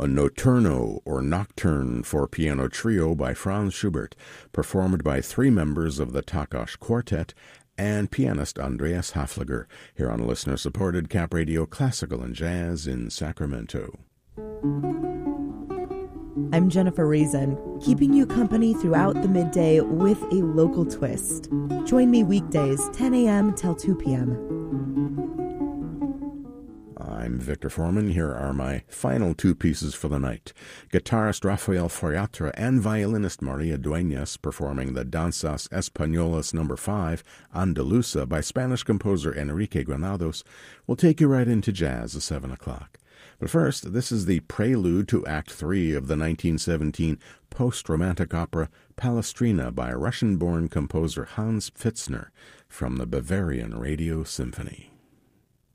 a notturno or nocturne for piano trio by Franz Schubert, performed by three members of the Takács Quartet and pianist Andreas Hafliger, here on listener-supported Cap Radio Classical and Jazz in Sacramento. I'm Jennifer Reason, keeping you company throughout the midday with a local twist. Join me weekdays, 10 a.m. till 2 p.m. I'm Victor Foreman. Here are my final two pieces for the night. Guitarist Rafael Fariatra and violinist Maria Dueñas performing the Danzas Españolas No. 5, Andaluza, by Spanish composer Enrique Granados, will take you right into jazz at 7 o'clock. But first, this is the prelude to Act 3 of the 1917 post-romantic opera Palestrina by Russian-born composer Hans Pfitzner from the Bavarian Radio Symphony.